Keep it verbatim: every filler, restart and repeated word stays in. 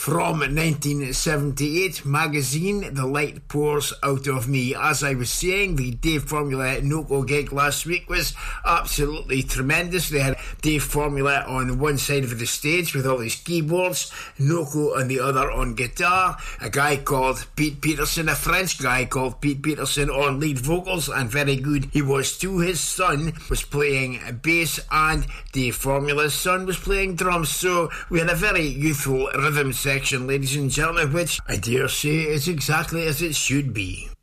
From nineteen seventy-eight, magazine The Light Pours Out of Me. As I was saying, the Dave Formula Noko gig last week was absolutely tremendous. They had Dave Formula on one side of the stage with all his keyboards, Noko on the other on guitar, a guy called Pete Peterson, a French guy called Pete Peterson on lead vocals, and very good he was too. His son was playing bass and Dave Formula's son was playing drums, so we had a very youthful rhythm section, ladies and gentlemen, which I dare say is exactly as it should be.